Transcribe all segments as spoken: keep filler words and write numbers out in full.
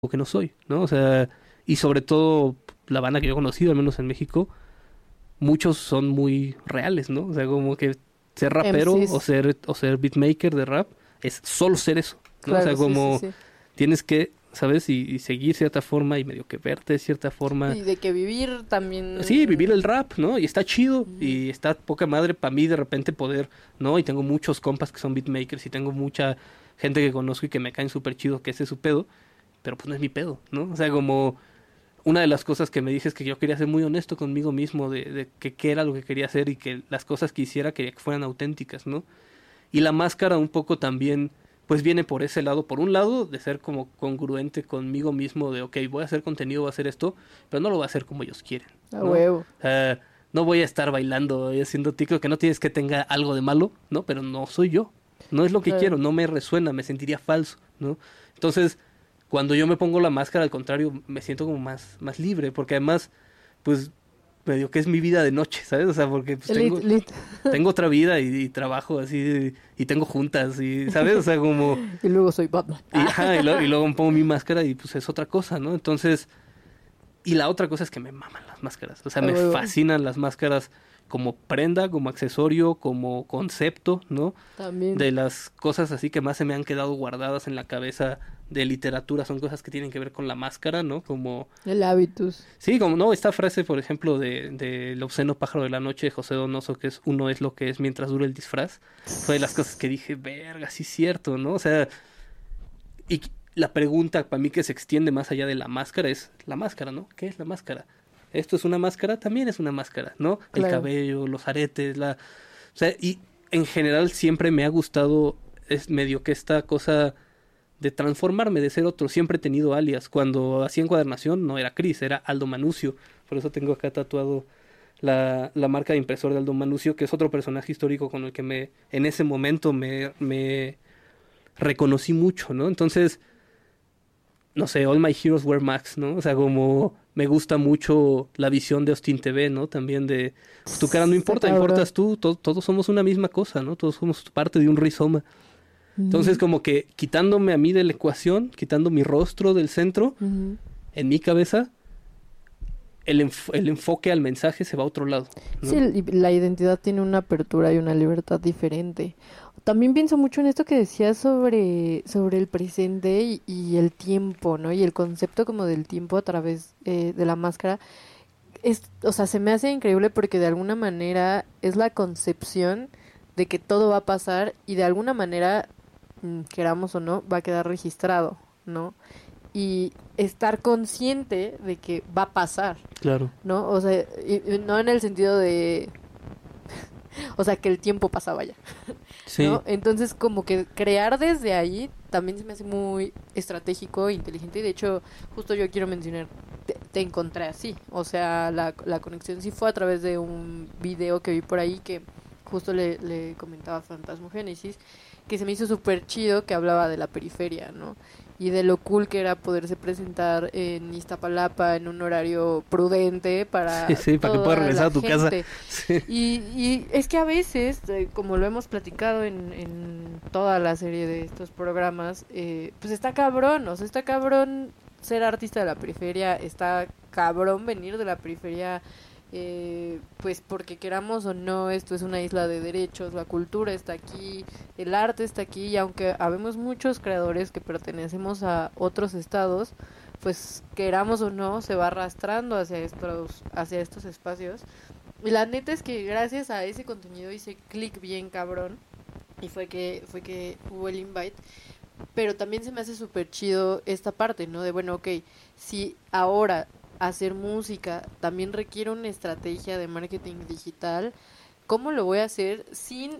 que no soy, ¿no? O sea, y sobre todo la banda que yo he conocido, al menos en México, muchos son muy reales, ¿no? O sea, como que ser rapero M Cs. o ser o ser beatmaker de rap es solo ser eso, ¿no? O sea, Claro, sí, sí, como sí. tienes que, ¿sabes? Y, y seguir cierta forma y medio que verte de cierta forma. Y de que vivir también... Sí, vivir el rap, ¿no? Y está chido Ujú. y está poca madre para mí de repente poder, ¿no? Y tengo muchos compas que son beatmakers y tengo mucha gente que conozco y que me caen súper chido que ese es su pedo, pero pues no es mi pedo, ¿no? O sea, como una de las cosas que me dije es que yo quería ser muy honesto conmigo mismo de, de que qué era lo que quería hacer y que las cosas que hiciera quería que fueran auténticas, ¿no? Y la máscara un poco también, pues viene por ese lado, por un lado, de ser como congruente conmigo mismo, de, ok, voy a hacer contenido, voy a hacer esto, pero no lo voy a hacer como ellos quieren, A ¿no? huevo. Eh, no voy a estar bailando y haciendo TikTok, que no tienes que tenga algo de malo, ¿no? Pero no soy yo, no es lo que Claro. quiero, no me resuena, me sentiría falso, ¿no? Entonces, cuando yo me pongo la máscara, al contrario, me siento como más, más libre, porque además, pues, medio que es mi vida de noche, ¿sabes? O sea, porque pues, tengo, Lit, lit. tengo otra vida y, y trabajo así, y tengo juntas, y, ¿sabes? O sea, como... Y luego soy Batman. Y, ajá, y, lo- y luego me pongo mi máscara y pues es otra cosa, ¿no? Entonces, y la otra cosa es que me maman las máscaras. O sea, A me huevo. fascinan las máscaras como prenda, como accesorio, como concepto, ¿no? También. De las cosas así que más se me han quedado guardadas en la cabeza de literatura son cosas que tienen que ver con la máscara, ¿no? Como, El hábitus. sí, como, no, esta frase, por ejemplo, de, de El obsceno pájaro de la noche de José Donoso, que es uno es lo que es mientras dure el disfraz, fue de las cosas que dije, verga, sí es cierto, ¿no? O sea, y la pregunta para mí que se extiende más allá de la máscara es la máscara, ¿no? ¿Qué es la máscara? Esto es una máscara, también es una máscara, ¿no? El Claro. cabello, los aretes, la... O sea, y en general siempre me ha gustado, es medio que esta cosa de transformarme, de ser otro. Siempre he tenido alias. Cuando hacía encuadernación no era Chris, era Aldo Manucio. Por eso tengo acá tatuado la, la marca de impresor de Aldo Manucio, que es otro personaje histórico con el que me en ese momento me, me reconocí mucho, ¿no? Entonces, no sé, All My Heroes Wear Max, ¿no? O sea, como me gusta mucho la visión de Austin T V, ¿no? También de, pues, tu cara no Está importa, cabrón. importas tú, to- todos somos una misma cosa, ¿no? Todos somos parte de un rizoma. Entonces, Ujú. como que quitándome a mí de la ecuación, quitando mi rostro del centro, Ujú. en mi cabeza, el, enf- el enfoque al mensaje se va a otro lado, ¿no? Sí, el- y la identidad tiene una apertura y una libertad diferente. También pienso mucho en esto que decías sobre, sobre el presente y, y el tiempo, ¿no? Y el concepto como del tiempo a través eh, de la máscara. Es, o sea, se me hace increíble porque de alguna manera es la concepción de que todo va a pasar y de alguna manera, mm, queramos o no, va a quedar registrado, ¿no? Y estar consciente de que va a pasar, Claro. ¿no? O sea, y- y no en el sentido de, o sea, que el tiempo pasa, vaya, Sí, ¿no? Entonces, como que crear desde ahí también se me hace muy estratégico e inteligente. Y de hecho, justo yo quiero mencionar, te, te encontré así. O sea, la, la conexión sí fue a través de un video que vi por ahí que justo le, le comentaba a Fantasmogénesis, que se me hizo súper chido, que hablaba de la periferia, ¿no? Y de lo cool que era poderse presentar en Iztapalapa en un horario prudente para sí, sí, para que toda puedas regresar la a tu casa. gente. Sí, Y, y es que a veces, eh, como lo hemos platicado en, en toda la serie de estos programas, eh, pues está cabrón, o sea, está cabrón ser artista de la periferia, está cabrón venir de la periferia, eh, pues porque queramos o no, esto es una isla de derechos, la cultura está aquí, el arte está aquí, y aunque habemos muchos creadores que pertenecemos a otros estados, pues queramos o no, se va arrastrando hacia estos, hacia estos espacios. Y la neta es que gracias a ese contenido hice clic bien cabrón. Y fue que, fue que hubo el invite. Pero también se me hace súper chido esta parte, ¿no? De bueno, ok, si ahora hacer música también requiere una estrategia de marketing digital, ¿cómo lo voy a hacer sin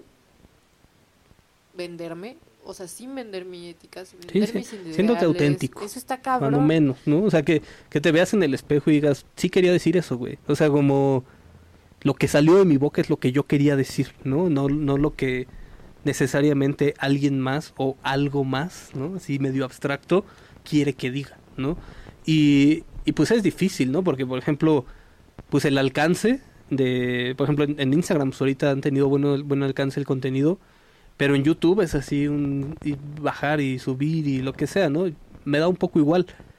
venderme? O sea, sin vender mi ética, sin sí, vender sí. mis Siéndote ideales. auténtico, Eso está cuando cabrón. menos, ¿no? O sea, que, que te veas en el espejo y digas, sí quería decir eso, güey. O sea, como lo que salió de mi boca es lo que yo quería decir, ¿no? No, no lo que necesariamente alguien más o algo más, ¿no? Así medio abstracto quiere que diga, ¿no? Y, y pues es difícil, ¿no? Porque, por ejemplo, pues el alcance de, por ejemplo, en, en Instagram pues, ahorita han tenido bueno, buen alcance el contenido, pero en YouTube es así un y bajar y subir y lo que sea, ¿no? Me da un poco igual,